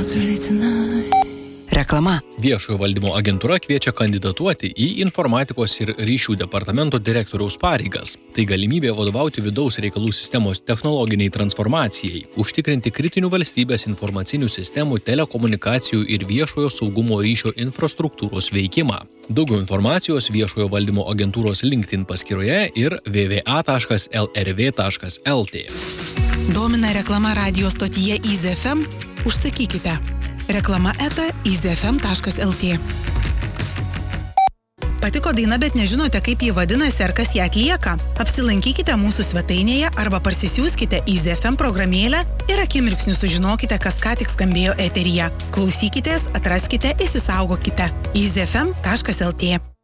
Reklama. Viešojo valdymo agentūra kviečia kandidatuoti į informatikos ir ryšių departamento direktoriaus pareigas. Tai galimybė vadovauti vidaus reikalų sistemos technologiniai transformacijai, užtikrinti kritinių valstybės informacinių sistemų, telekomunikacijų ir viešojo saugumo ryšio infrastruktūros veikimą. Daugiau informacijos viešojo valdymo agentūros LinkedIn paskyroje ir www.lrv.lt. Domina reklama radio stotyje Easy FM? Užsakykite. Reklama @easyfm.lt. Patiko daina, bet nežinote, kaip jį vadinasi ar kas ją atlieka? Apsilankykite mūsų svetainėje arba parsisiųskite Easy FM programėlę ir akimirksniu sužinokite, kas ką tik skambėjo eteryje. Klausykitės, atraskite, įsisaugokite. easyfm.lt.